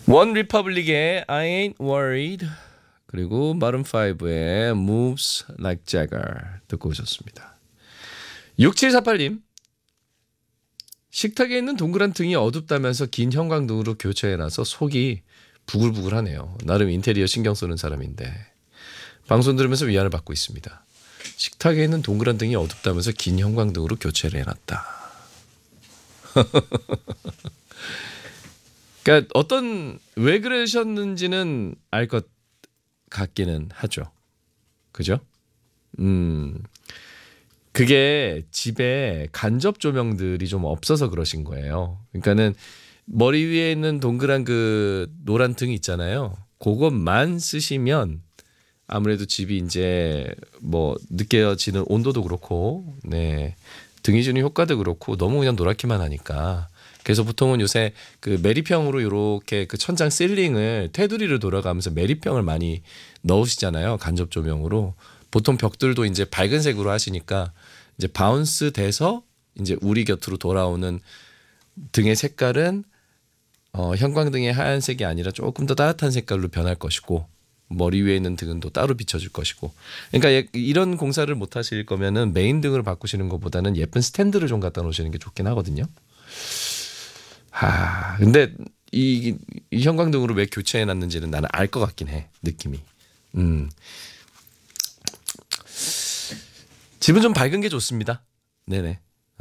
원 리퍼블릭의 I Ain't Worried 그리고 마룬 5의 Moves Like Jagger 듣고 오셨습니다. 6748님 식탁에 있는 동그란 등이 어둡다면서 긴 형광등으로 교체해놔서 속이 부글부글하네요. 나름 인테리어 신경 쓰는 사람인데 방송 들으면서 위안을 받고 있습니다. 식탁에 있는 동그란 등이 어둡다면서 긴 형광등으로 교체를 해놨다. 그러니까 왜 그러셨는지는 알 것 같기는 하죠. 그죠? 그게 집에 간접 조명들이 좀 없어서 그러신 거예요. 그러니까는 머리 위에 있는 동그란 그 노란 등 있잖아요. 그것만 쓰시면 아무래도 집이 이제 뭐 느껴지는 온도도 그렇고, 네. 등이 주는 효과도 그렇고 너무 그냥 노랗기만 하니까. 그래서 보통은 요새 그 매립형으로 이렇게 그 천장 실링을 테두리로 돌아가면서 매립형을 많이 넣으시잖아요. 간접 조명으로. 보통 벽들도 이제 밝은 색으로 하시니까 이제 바운스 돼서 이제 우리 곁으로 돌아오는 등의 색깔은 형광등의 하얀색이 아니라 조금 더 따뜻한 색깔로 변할 것이고 머리 위에 있는 등은 또 따로 비춰줄 것이고. 그러니까 이런 공사를 못 하실 거면은 메인 등을 바꾸시는 것보다는 예쁜 스탠드를 좀 갖다 놓으시는 게 좋긴 하거든요. 근데 이 형광등으로 왜 교체해 놨는지는 나는 알 것 같긴 해. 느낌이. 집은 좀 밝은 게 좋습니다. 네네.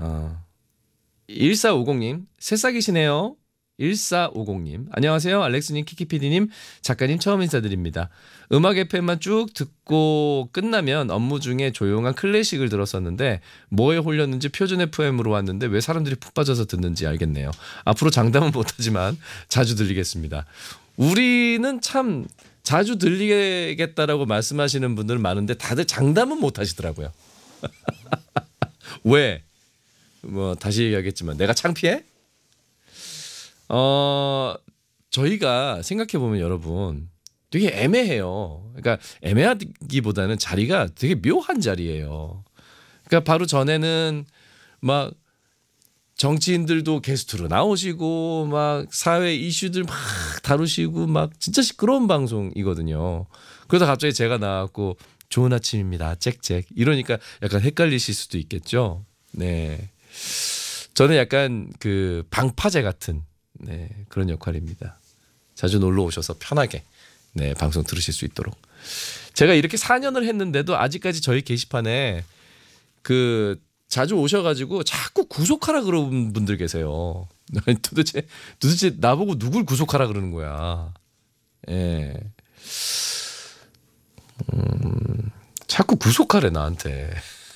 1450님 새싹이시네요. 1450님 안녕하세요. 알렉스님, 키키피디님, 작가님 처음 인사드립니다. 음악 FM만 쭉 듣고 끝나면 업무 중에 조용한 클래식을 들었었는데 뭐에 홀렸는지 표준 FM으로 왔는데 왜 사람들이 푹 빠져서 듣는지 알겠네요. 앞으로 장담은 못하지만 자주 들리겠습니다. 우리는 참 자주 들리겠다라고 말씀하시는 분들은 많은데 다들 장담은 못하시더라고요. 왜? 뭐 다시 얘기하겠지만 내가 창피해? 저희가 생각해보면 여러분 되게 애매해요. 그러니까 애매하기보다는 자리가 되게 묘한 자리예요. 그러니까 바로 전에는 막 정치인들도 게스트로 나오시고 막 사회 이슈들 막 다루시고 막 진짜 시끄러운 방송이거든요. 그러다 갑자기 제가 나왔고 좋은 아침입니다. 짹짹 이러니까 약간 헷갈리실 수도 있겠죠. 네. 저는 약간 그 방파제 같은 그런 역할입니다. 자주 놀러 오셔서 편하게 방송 들으실 수 있도록. 제가 이렇게 4년을 했는데도 아직까지 저희 게시판에 그 자주 오셔가지고 자꾸 구속하라 그러는 분들 계세요. 도대체 나보고 누굴 구속하라 그러는 거야. 예. 자꾸 구속하래 나한테.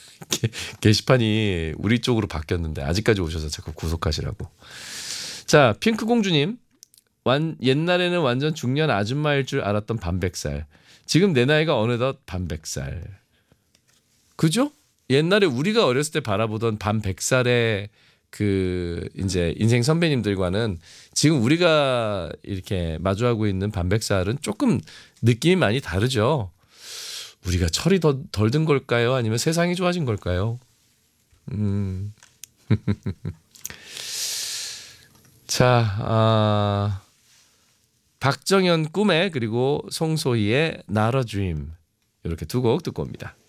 게시판이 우리 쪽으로 바뀌었는데 아직까지 오셔서 자꾸 구속하시라고. 자, 핑크공주님. 옛날에는 완전 중년 아줌마일 줄 알았던 반백살. 지금 내 나이가 어느덧 반백살. 그죠? 옛날에 우리가 어렸을 때 바라보던 반백살의 그 이제 인생 선배님들과는 지금 우리가 이렇게 마주하고 있는 반백살은 조금 느낌이 많이 다르죠. 우리가 철이 덜 든 걸까요? 아니면 세상이 좋아진 걸까요? 자, 박정현 꿈에 그리고 송소희의 Not a Dream 이렇게 두 곡 듣고 옵니다.